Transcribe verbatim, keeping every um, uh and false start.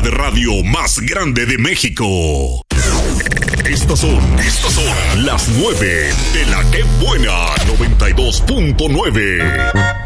de radio más grande de México. Estas son, estas son las nueve de la Que Buena noventa y dos punto nueve.